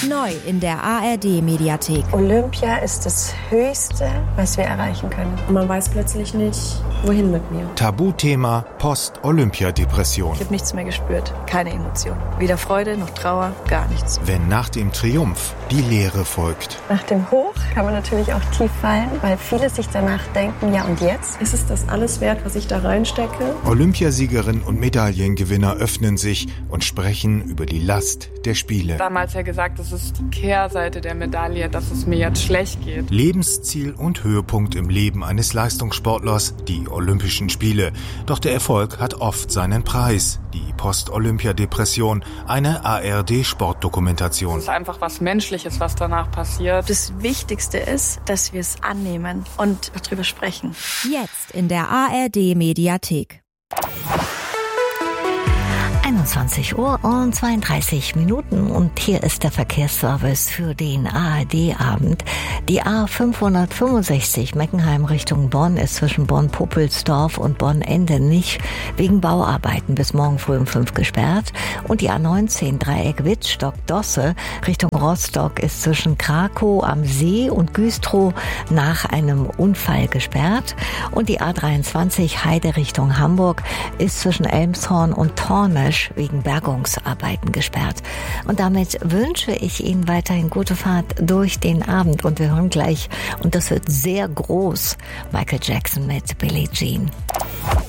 Neu in der ARD-Mediathek. Olympia ist das Höchste, was wir erreichen können. Und man weiß plötzlich nicht, wohin mit mir. Tabuthema Post-Olympia-Depression. Ich habe nichts mehr gespürt, keine Emotion. Weder Freude noch Trauer, gar nichts. Wenn nach dem Triumph die Leere folgt. Nach dem Hoch kann man natürlich auch tief fallen, weil viele sich danach denken, ja und jetzt? Ist es das alles wert, was ich da reinstecke? Olympiasiegerin und Medaillengewinner öffnen sich und sprechen über die Last der Spiele. Damals ja gesagt, das ist die Kehrseite der Medaille, dass es mir jetzt schlecht geht. Lebensziel und Höhepunkt im Leben eines Leistungssportlers, die Olympischen Spiele. Doch der Erfolg hat oft seinen Preis. Die Post-Olympia-Depression, eine ARD-Sportdokumentation. Es ist einfach was Menschliches, was danach passiert. Das Wichtigste ist, dass wir es annehmen und darüber sprechen. Jetzt in der ARD-Mediathek. 21 Uhr und 32 Minuten und hier ist der Verkehrsservice für den ARD-Abend. Die A565 Meckenheim Richtung Bonn ist zwischen Bonn-Poppelsdorf und Bonn-Endenich wegen Bauarbeiten bis morgen früh um 5 gesperrt. Und die A19 Dreieck Wittstock-Dosse Richtung Rostock ist zwischen Krakow am See und Güstrow nach einem Unfall gesperrt. Und die A23 Heide Richtung Hamburg ist zwischen Elmshorn und Tornisch wegen Bergungsarbeiten gesperrt. Und damit wünsche ich Ihnen weiterhin gute Fahrt durch den Abend und wir hören gleich, und das wird sehr groß, Michael Jackson mit Billie Jean.